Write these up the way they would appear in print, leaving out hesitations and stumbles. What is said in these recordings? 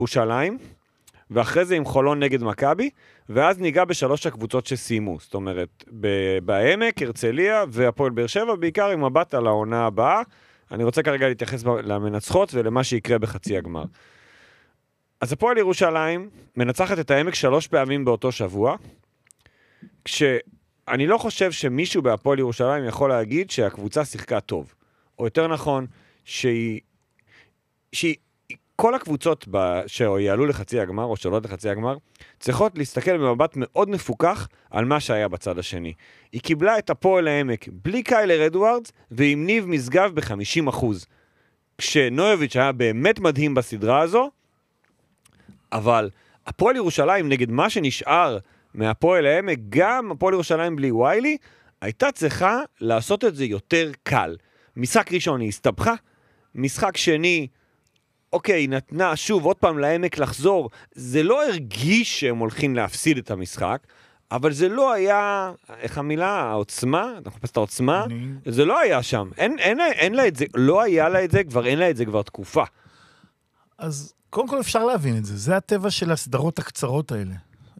ירושלים, ואחרי זה עם חולון נגד מכבי, ואז ניגע בשלוש הקבוצות שסיימו, זאת אומרת, בעמק, הרצליה והפועל באר שבע, בעיקר עם מבט על העונה הבאה. אני רוצה כרגע להתייחס למנצחות ולמה שיקרה בחצי הגמר. אז הפועל ירושלים מנצחת את העמק 3 פעמים באותו שבוע, כשאני לא חושב שמישהו בהפועל ירושלים יכול להגיד שהקבוצה שיחקה טוב. או יותר נכון, כל הקבוצות שיעלו לחצי הגמר, או שעולות לחצי הגמר, צריכות להסתכל במבט מאוד מפוקח על מה שהיה בצד השני. היא קיבלה את הפועל העמק בלי קיילר אדוארדס, ועם ניב משגב ב-50%. כשנויוביץ' היה באמת מדהים בסדרה הזו, אבל הפועל ירושלים נגד מה שנשאר מהפועל העמק, גם הפועל ירושלים בלי ויילי, הייתה צריכה לעשות את זה יותר קל. משחק ראשון היא הסתבכה, משחק שני, אוקיי, נתנה שוב עוד פעם לעמק לחזור, זה לא הרגיש שהם הולכים להפסיד את המשחק, אבל זה לא היה, איך המילה, העוצמה, אתה מחפש את העוצמה, זה לא היה שם, אין לה את זה, לא היה לה את זה, כבר אין לה את זה כבר תקופה. אז קודם כל אפשר להבין את זה, זה הטבע של הסדרות הקצרות האלה.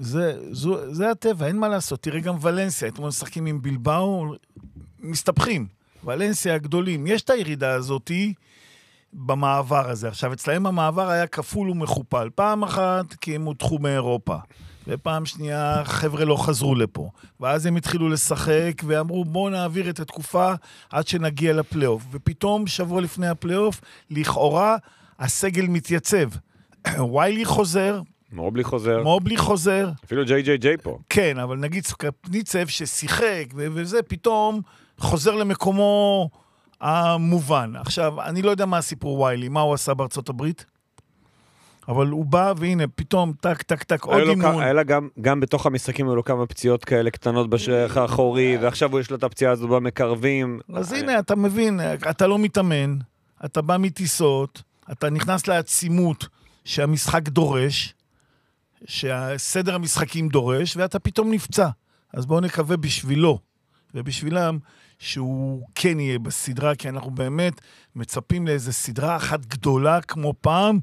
זה הטבע, אין מה לעשות. תראה גם ולנסיה, אתם משחקים עם בלבאו, מסתבכים. ולנסיה הגדולים, יש את הירידה הזאת במעבר הזה. עכשיו, אצלהם המעבר היה כפול ומכופל. פעם אחת כי הם הודחו מאירופה, ופעם שנייה חבר'ה לא חזרו לפה. ואז הם התחילו לשחק ואמרו בואו נעביר את התקופה עד שנגיע לפלייאוף. ופתאום שבוע לפני הפלייאוף, לכאורה הסגל מתייצב. ויילי חוזר, מובלי חוזר. אפילו ג'יי פה. כן, אבל נגיד סוקרניצב ששיחק וזה פתאום חוזר למקומו המובן. עכשיו, אני לא יודע מה הסיפור ויילי, מה הוא עשה בארצות הברית, אבל הוא בא והנה פתאום טק טק טק עוד אימון. היה לה גם בתוך המשחקים היו לו כמה פציעות כאלה קטנות בשריח האחורי, ועכשיו הוא יש לו את הפציעה הזו במקרבים. אז הנה, אתה מבין, אתה לא מתאמן, אתה בא מטיסות, אתה נכנס לעצימות שהמשחק דורש, שהסדר המשחקים דורש, ואתה פתאום נפצע. אז בואו נקווה בשבילו, ובשבילם שהוא כן יהיה בסדרה, כי אנחנו באמת מצפים לאיזו סדרה אחת גדולה כמו פעם,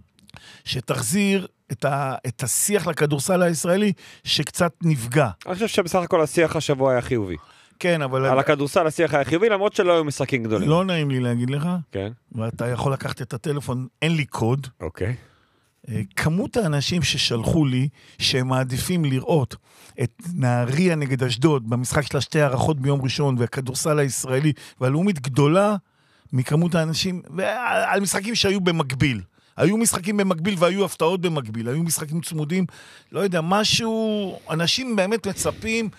שתחזיר את השיח לכדורסל הישראלי, שקצת נפגע. אני חושב שבסך הכל השיח השבוע היה חיובי. כן, אבל... על הכדורסל השיח היה חיובי, למרות שלא היו משחקים גדולים. לא נעים לי להגיד לך. כן. ואתה יכול לקחת את הטלפון, אין לי קוד. אוקיי. כמות האנשים ששלחו לי, שהם מעדיפים לראות את נהריה נגד אשדוד, במשחק של שתי הערכות ביום ראשון, והכדורסל הישראלי, והלאומית גדולה מכמות האנשים, ועל משחקים שהיו במקביל. היו משחקים במקביל והיו הפתעות במקביל, היו משחקים צמודים, לא יודע, משהו, אנשים באמת מצפים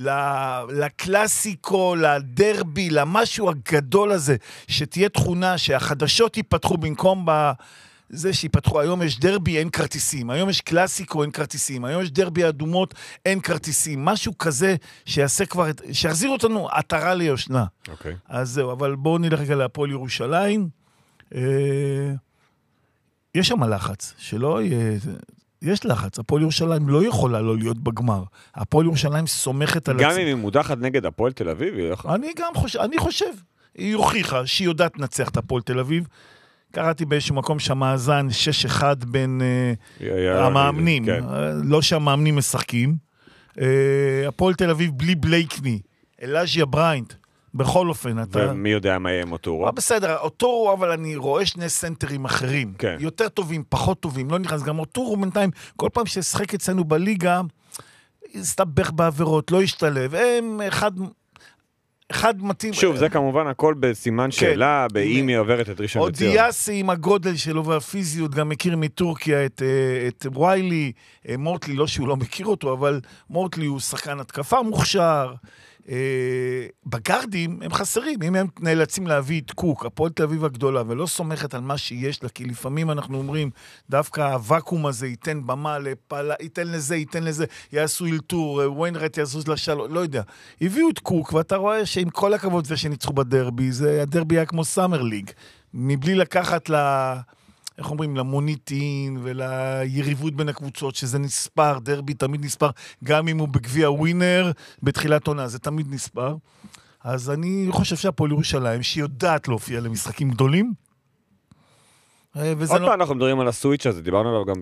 לקלאסיקו, לדרבי, למשהו הגדול הזה, שתהיה תכונה שהחדשות ייפתחו במקום זה שיפתחו. היום יש דרבי, אין כרטיסים, היום יש קלאסיקו, אין כרטיסים, היום יש דרבי אדומות, אין כרטיסים, משהו כזה שיעשה כבר, שיחזיר אותנו עטרה ליושנה. אוקיי. אז זהו, אבל בואו נלך רגע להפועל ירושלים. יש שם לחץ, שלא יהיה... יש לחץ, הפועל ירושלים לא יכולה לא להיות בגמר. הפועל ירושלים סומכת על... גם אם היא מודחת נגד הפועל תל אביב, היא יכולה... אני חושב, היא הוכיחה שהיא יודעת לנצח את הפועל תל אביב. קראתי באיזשהו מקום שהמאזן 6-1 בין המאמנים. לא שהמאמנים משחקים. הפועל תל אביב בלי בלייקני, אלאז'יה בריינט, בכל אופן, אתה... ומי יודע מה יהיה עם אוטורו? בסדר, אוטורו, אבל אני רואה שני סנטרים אחרים. כן. יותר טובים, פחות טובים, לא נכנס. גם אוטורו בינתיים, כל פעם ששחק אצלנו בליגה, הסתבך בעבירות, לא השתלב. הם אחד מתאים... שוב, זה כמובן הכל בסימן שאלה, באם היא עוברת את ראשון לציון. אודיאסי עם הגודל שלו והפיזיות, גם מכיר מטורקיה את ויילי, מורטלי, לא שהוא לא מכיר אותו, אבל מורטלי הוא שחקן התקפה מוכשר, בגרדים הם חסרים, אם הם נאלצים להביא את קוק, הפועל תל אביב הגדולה, ולא סומכת על מה שיש לה, כי לפעמים אנחנו אומרים, דווקא הוואקום הזה ייתן במה לפעלה, ייתן לזה, יעשו אילתור, וויינרט יעשו לשלו, לא יודע. הביאו את קוק, ואתה רואה שעם כל הכבוד זה שניצחו בדרבי, הדרבי היה כמו סאמר ליג, מבלי לקחת איך אומרים, למוניטין וליריבות בין הקבוצות, שזה נספר, דרבי תמיד נספר, גם אם הוא בגביע ווינר, בתחילת עונה, זה תמיד נספר. אז אני חושב שהפועל ירושלים, שיודעת להופיע למשחקים גדולים, עוד פעם אנחנו מדברים על הסוויץ' הזה, דיברנו עליו גם